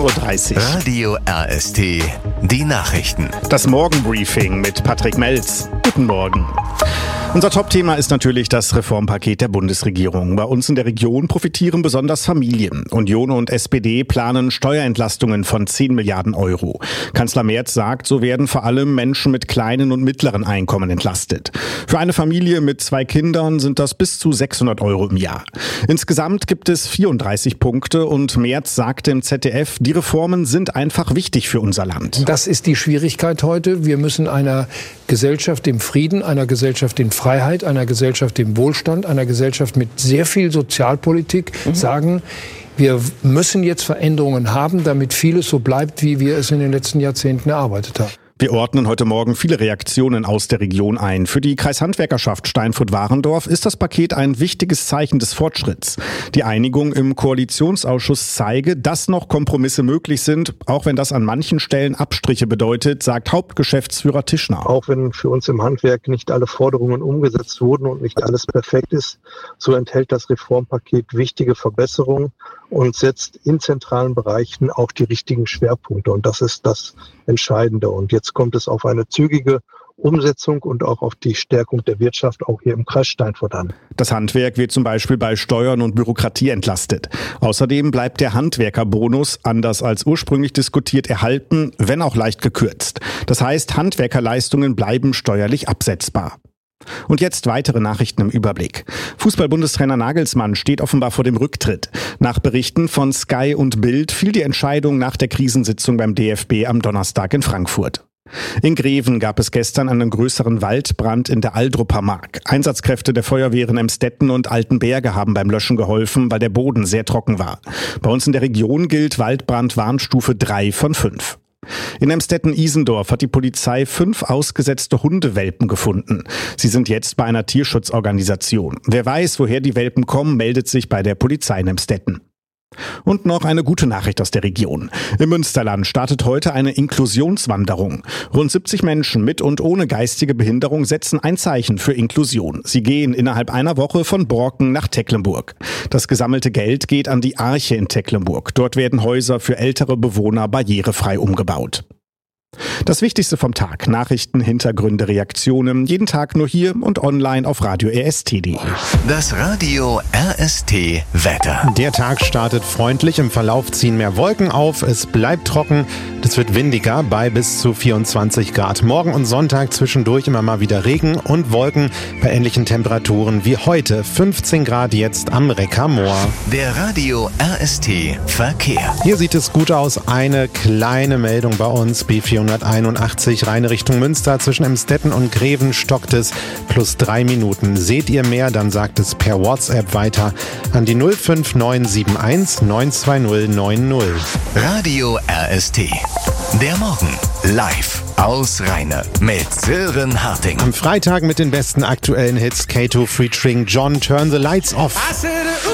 6:30 Uhr. Radio RST, die Nachrichten. Das Morgenbriefing mit Patrick Melz. Guten Morgen. Unser Top-Thema ist natürlich das Reformpaket der Bundesregierung. Bei uns in der Region profitieren besonders Familien. Union und SPD planen Steuerentlastungen von 10 Milliarden Euro. Kanzler Merz sagt, so werden vor allem Menschen mit kleinen und mittleren Einkommen entlastet. Für eine Familie mit 2 Kindern sind das bis zu 600 Euro im Jahr. Insgesamt gibt es 34 Punkte und Merz sagte im ZDF, die Reformen sind einfach wichtig für unser Land. Das ist die Schwierigkeit heute. Wir müssen einer Gesellschaft im Frieden, einer Gesellschaft in Freiheit, einer Gesellschaft im Wohlstand, einer Gesellschaft mit sehr viel Sozialpolitik sagen, wir müssen jetzt Veränderungen haben, damit vieles so bleibt, wie wir es in den letzten Jahrzehnten erarbeitet haben. Wir ordnen heute Morgen viele Reaktionen aus der Region ein. Für die Kreishandwerkerschaft Steinfurt-Warendorf ist das Paket ein wichtiges Zeichen des Fortschritts. Die Einigung im Koalitionsausschuss zeige, dass noch Kompromisse möglich sind, auch wenn das an manchen Stellen Abstriche bedeutet, sagt Hauptgeschäftsführer Tischner. Auch wenn für uns im Handwerk nicht alle Forderungen umgesetzt wurden und nicht alles perfekt ist, so enthält das Reformpaket wichtige Verbesserungen und setzt in zentralen Bereichen auch die richtigen Schwerpunkte. Und das ist das Entscheidende. Und jetzt kommt es auf eine zügige Umsetzung und auch auf die Stärkung der Wirtschaft auch hier im Kreis Steinfurt an. Das Handwerk wird zum Beispiel bei Steuern und Bürokratie entlastet. Außerdem bleibt der Handwerkerbonus, anders als ursprünglich diskutiert, erhalten, wenn auch leicht gekürzt. Das heißt, Handwerkerleistungen bleiben steuerlich absetzbar. Und jetzt weitere Nachrichten im Überblick. Fußball-Bundestrainer Nagelsmann steht offenbar vor dem Rücktritt. Nach Berichten von Sky und Bild fiel die Entscheidung nach der Krisensitzung beim DFB am Donnerstag in Frankfurt. In Greven gab es gestern einen größeren Waldbrand in der Aldrupper Mark. Einsatzkräfte der Feuerwehren Emstetten und Altenberge haben beim Löschen geholfen, weil der Boden sehr trocken war. Bei uns in der Region gilt Waldbrand-Warnstufe 3 von 5. In Emstetten-Isendorf hat die Polizei 5 ausgesetzte Hundewelpen gefunden. Sie sind jetzt bei einer Tierschutzorganisation. Wer weiß, woher die Welpen kommen, meldet sich bei der Polizei in Emstetten. Und noch eine gute Nachricht aus der Region. Im Münsterland startet heute eine Inklusionswanderung. Rund 70 Menschen mit und ohne geistige Behinderung setzen ein Zeichen für Inklusion. Sie gehen innerhalb einer Woche von Borken nach Tecklenburg. Das gesammelte Geld geht an die Arche in Tecklenburg. Dort werden Häuser für ältere Bewohner barrierefrei umgebaut. Das Wichtigste vom Tag. Nachrichten, Hintergründe, Reaktionen. Jeden Tag nur hier und online auf Radio RST.de. Das Radio RST Wetter. Der Tag startet freundlich. Im Verlauf ziehen mehr Wolken auf. Es bleibt trocken. Es wird windiger bei bis zu 24 Grad. Morgen und Sonntag zwischendurch immer mal wieder Regen und Wolken bei ähnlichen Temperaturen wie heute. 15 Grad jetzt am Reckermoor. Der Radio RST Verkehr. Hier sieht es gut aus. Eine kleine Meldung bei uns. B481 reine Richtung Münster. Zwischen Emstetten und Greven stockt es plus 3 Minuten. Seht ihr mehr, dann sagt es per WhatsApp weiter an die 05971 92090. Radio RST. Der Morgen live aus Rheine mit Sören Harting. Am Freitag mit den besten aktuellen Hits. Kato featuring John, Turn the Lights Off.